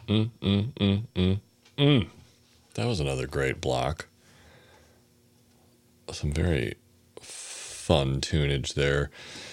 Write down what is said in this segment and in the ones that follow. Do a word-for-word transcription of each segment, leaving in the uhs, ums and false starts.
Mm, mm, mm, mm, mm. That was another great block. Some very fun tunage there.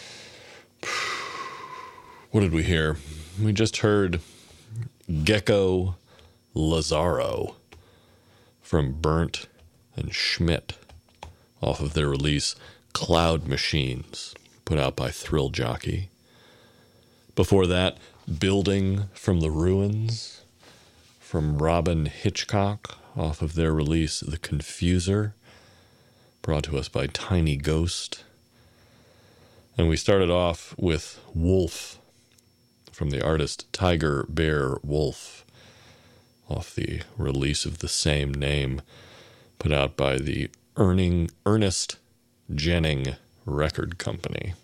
What did we hear? We just heard Gecko Lazaro from Burnt and Schmidt off of their release Cloud Machines, put out by Thrill Jockey. Before that, Building from the Ruins from Robin Hitchcock off of their release The Confuser, brought to us by Tiny Ghost. And we started off with Wolf from the artist Tiger Bear Wolf off the release of the same name, put out by the Erning, Ernest Jennings Record Company.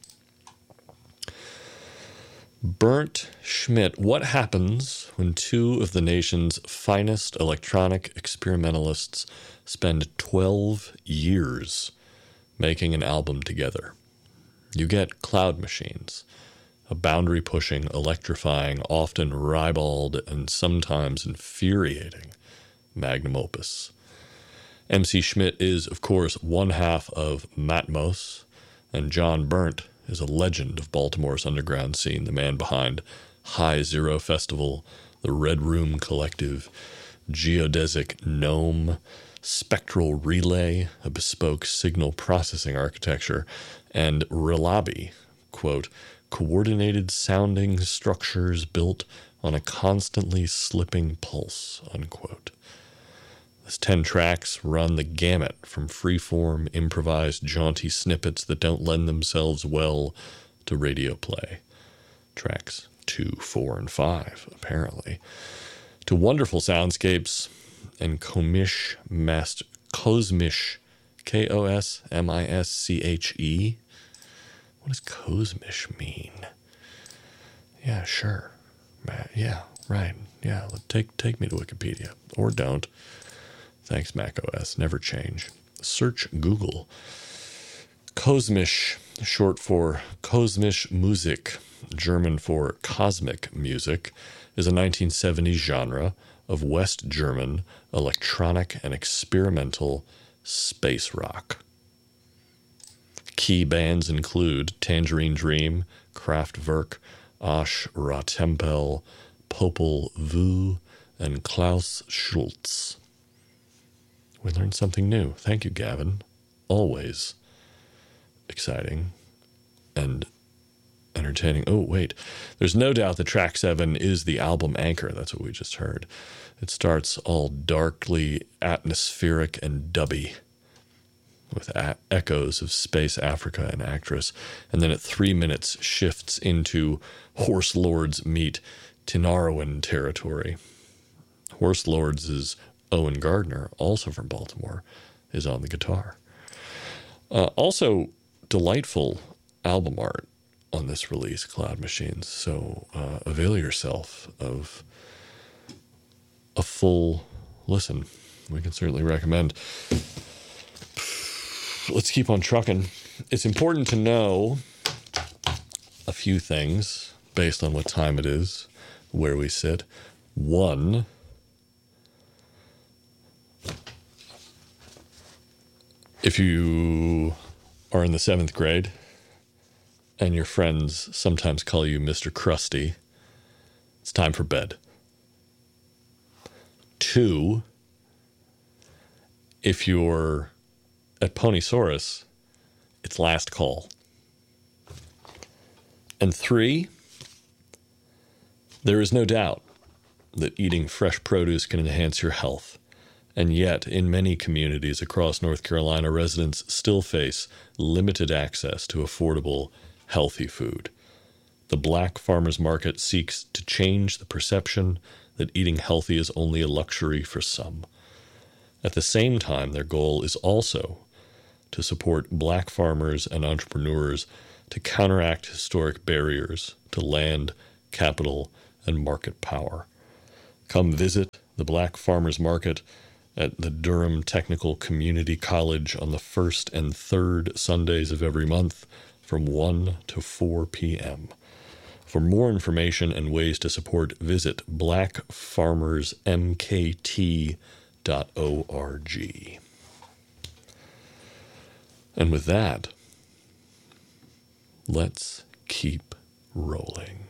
Burnt Schmidt, what happens when two of the nation's finest electronic experimentalists spend twelve years making an album together? You get Cloud Machines, a boundary-pushing, electrifying, often ribald, and sometimes infuriating magnum opus. M C Schmidt is, of course, one half of Matmos, and John Burnt is a legend of Baltimore's underground scene, the man behind High Zero Festival, the Red Room Collective, Geodesic Gnome, Spectral Relay, a bespoke signal processing architecture, and Relabi, quote, coordinated sounding structures built on a constantly slipping pulse, unquote. His ten tracks run the gamut from freeform, improvised, jaunty snippets that don't lend themselves well to radio play. Tracks two, four, and five, apparently. To wonderful soundscapes and komisch master, Kosmish, K O S M I S C H E. What does Kosmish mean? Yeah, sure. Yeah, right. Yeah, take take me to Wikipedia. Or don't. Thanks, macOS. Never change. Search Google. Kosmish, short for Kosmisch Musik, German for cosmic music, is a nineteen seventies genre of West German electronic and experimental space rock. Key bands include Tangerine Dream, Kraftwerk, Asch Ratempel, Popol Vuh, and Klaus Schulze. We learned something new. Thank you, Gavin. Always exciting and entertaining. Oh, wait. There's no doubt that track seven is the album anchor. That's what we just heard. It starts all darkly atmospheric and dubby with a- echoes of Space Africa and Actress. And then at three minutes shifts into Horse Lords meet Tinariwen territory. Horse Lords is Owen Gardner, also from Baltimore, is on the guitar. Uh, also, delightful album art on this release, Cloud Machines. So uh, avail yourself of a full listen. We can certainly recommend. Let's keep on trucking. It's important to know a few things based on what time it is, where we sit. One, if you are in the seventh grade and your friends sometimes call you Mister Krusty, it's time for bed. Two, if you're at Ponysaurus, it's last call. And three, there is no doubt that eating fresh produce can enhance your health. And yet, in many communities across North Carolina, residents still face limited access to affordable, healthy food. The Black Farmers Market seeks to change the perception that eating healthy is only a luxury for some. At the same time, their goal is also to support Black farmers and entrepreneurs to counteract historic barriers to land, capital, and market power. Come visit the Black Farmers Market at the Durham Technical Community College on the first and third Sundays of every month from one to four p.m. For more information and ways to support, visit black farmers m k t dot org. And with that, let's keep rolling.